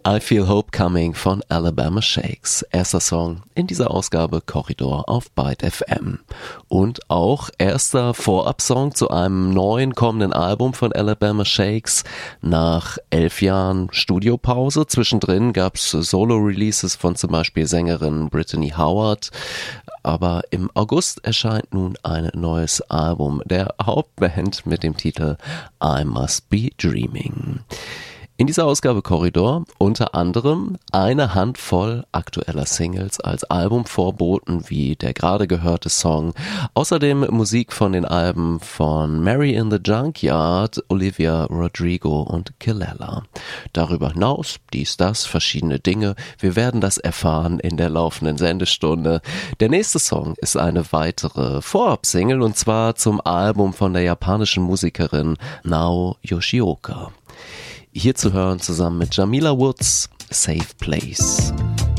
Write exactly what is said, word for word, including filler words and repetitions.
I Feel Hope Coming von Alabama Shakes. Erster Song in dieser Ausgabe Korridor auf Byte F M. Und auch erster Vorab-Song zu einem neuen kommenden Album von Alabama Shakes. Nach elf Jahren Studiopause. Zwischendrin gab es Solo-Releases von zum Beispiel Sängerin Brittany Howard. Aber im August erscheint nun ein neues Album der Hauptband mit dem Titel I Must Be Dreaming. In dieser Ausgabe Korridor unter anderem eine Handvoll aktueller Singles als Albumvorboten wie der gerade gehörte Song. Außerdem Musik von den Alben von Mary in the Junkyard, Olivia Rodrigo und Kelela. Darüber hinaus dies, das, verschiedene Dinge. Wir werden das erfahren in der laufenden Sendestunde. Der nächste Song ist eine weitere Vorab-Single und zwar zum Album von der japanischen Musikerin Nao Yoshioka. Hier zu hören zusammen mit Jamila Woods, Safe Place.